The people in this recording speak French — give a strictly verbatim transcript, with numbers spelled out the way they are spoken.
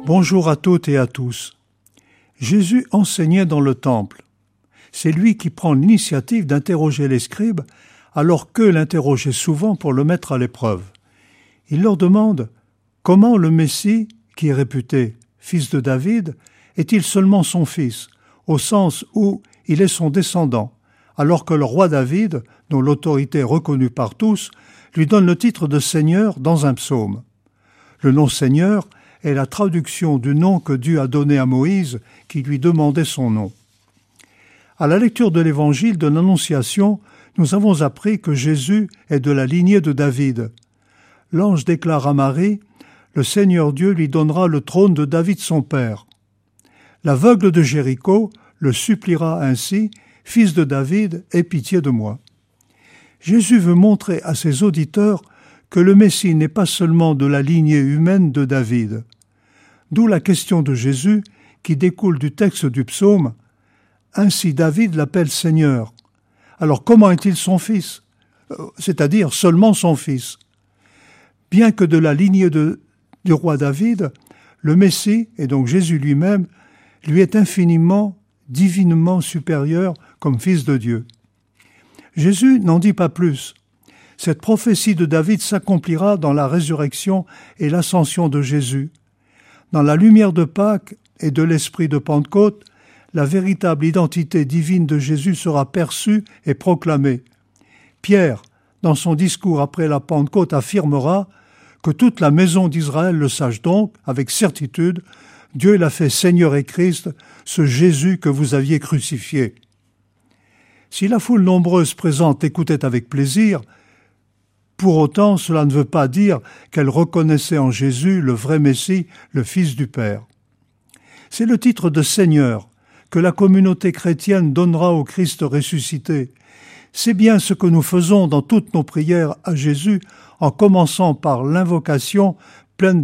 Bonjour à toutes et à tous. Jésus enseignait dans le temple. C'est lui qui prend l'initiative d'interroger les scribes, alors qu'eux l'interrogeaient souvent pour le mettre à l'épreuve. Il leur demande comment le Messie, qui est réputé fils de David, est-il seulement son fils, au sens où il est son descendant, alors que le roi David, dont l'autorité est reconnue par tous, lui donne le titre de Seigneur dans un psaume. Le nom Seigneur est la traduction du nom que Dieu a donné à Moïse, qui lui demandait son nom. À la lecture de l'évangile de l'Annonciation, nous avons appris que Jésus est de la lignée de David. L'ange déclare à Marie « Le Seigneur Dieu lui donnera le trône de David son père ». L'aveugle de Jéricho le suppliera ainsi « Fils de David, aie pitié de moi ». Jésus veut montrer à ses auditeurs que le Messie n'est pas seulement de la lignée humaine de David. D'où la question de Jésus qui découle du texte du psaume « Ainsi David l'appelle Seigneur ». Alors comment est-il son fils ? C'est-à-dire seulement son fils. Bien que de la lignée de, du roi David, le Messie, et donc Jésus lui-même, lui est infiniment, divinement supérieur comme fils de Dieu. Jésus n'en dit pas plus. Cette prophétie de David s'accomplira dans la résurrection et l'ascension de Jésus. Dans la lumière de Pâques et de l'esprit de Pentecôte, la véritable identité divine de Jésus sera perçue et proclamée. Pierre, dans son discours après la Pentecôte, affirmera que toute la maison d'Israël le sache donc, avec certitude, Dieu l'a fait Seigneur et Christ, ce Jésus que vous aviez crucifié. Si la foule nombreuse présente écoutait avec plaisir, pour autant, cela ne veut pas dire qu'elle reconnaissait en Jésus le vrai Messie, le Fils du Père. C'est le titre de Seigneur que la communauté chrétienne donnera au Christ ressuscité. C'est bien ce que nous faisons dans toutes nos prières à Jésus, en commençant par l'invocation pleine